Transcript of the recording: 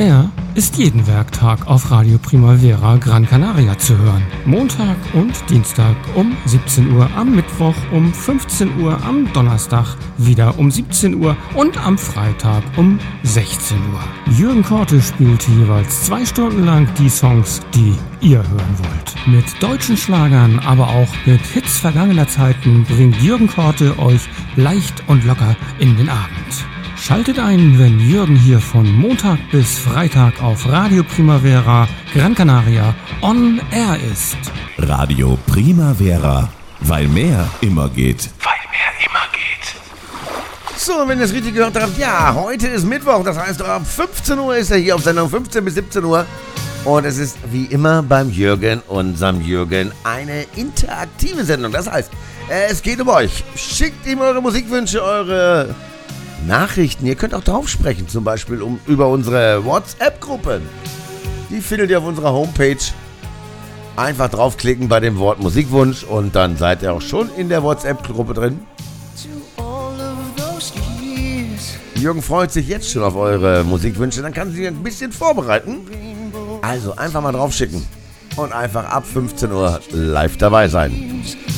Er ist jeden Werktag auf Radio Primavera Gran Canaria zu hören. Montag und Dienstag um 17 Uhr, am Mittwoch um 15 Uhr, am Donnerstag wieder um 17 Uhr und am Freitag um 16 Uhr. Jürgen Korte spielt jeweils 2 Stunden lang die Songs, die ihr hören wollt. Mit deutschen Schlagern, aber auch mit Hits vergangener Zeiten bringt Jürgen Korte euch leicht und locker in den Abend. Schaltet ein, wenn Jürgen hier von Montag bis Freitag auf Radio Primavera Gran Canaria on Air ist. Radio Primavera, weil mehr immer geht. So, wenn ihr es richtig gehört habt, ja, heute ist Mittwoch, das heißt, ab 15 Uhr ist er hier auf Sendung, 15 bis 17 Uhr. Und es ist wie immer beim Jürgen, unserem Jürgen, eine interaktive Sendung. Das heißt, es geht um euch. Schickt ihm eure Musikwünsche, eure Nachrichten. Ihr könnt auch drauf sprechen, zum Beispiel über unsere WhatsApp-Gruppen. Die findet ihr auf unserer Homepage. Einfach draufklicken bei dem Wort Musikwunsch und dann seid ihr auch schon in der WhatsApp-Gruppe drin. Jürgen freut sich jetzt schon auf eure Musikwünsche, dann kann sie ein bisschen vorbereiten. Also einfach mal draufschicken und einfach ab 15 Uhr live dabei sein.